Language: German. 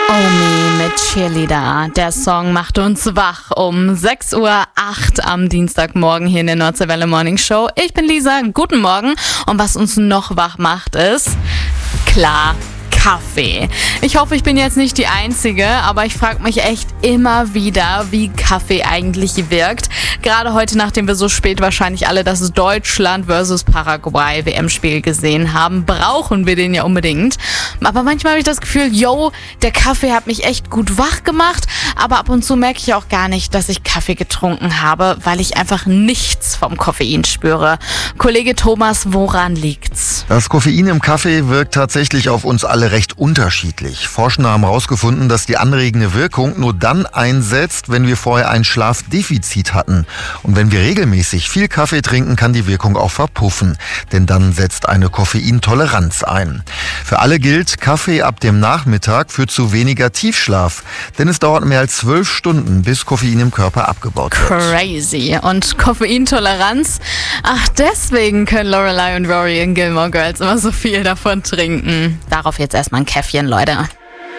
Omi mit Cheerleader. Der Song macht uns wach um 6:08 Uhr am Dienstagmorgen hier in der Nordseewelle Morning Show. Ich bin Lisa, guten Morgen. Und was uns noch wach macht ist, klar, Kaffee. Ich hoffe, ich bin jetzt nicht die Einzige, aber ich frage mich echt immer wieder, wie Kaffee eigentlich wirkt. Gerade heute, nachdem wir so spät wahrscheinlich alle das Deutschland versus Paraguay WM-Spiel gesehen haben, brauchen wir den ja unbedingt. Aber manchmal habe ich das Gefühl, der Kaffee hat mich echt gut wach gemacht, aber ab und zu merke ich auch gar nicht, dass ich Kaffee getrunken habe, weil ich einfach nichts vom Koffein spüre. Kollege Thomas, woran liegt's? Das Koffein im Kaffee wirkt tatsächlich auf uns alle recht unterschiedlich. Forschende haben herausgefunden, dass die anregende Wirkung nur dann einsetzt, wenn wir vorher ein Schlafdefizit hatten. Und wenn wir regelmäßig viel Kaffee trinken, kann die Wirkung auch verpuffen. Denn dann setzt eine Koffeintoleranz ein. Für alle gilt, Kaffee ab dem Nachmittag führt zu weniger Tiefschlaf. Denn es dauert mehr als 12 Stunden, bis Koffein im Körper abgebaut wird. Crazy. Und Koffeintoleranz? Ach, deswegen können Lorelei und Rory in Gilmore Girls immer so viel davon trinken. Darauf jetzt erstmal ein Käffchen, Leute.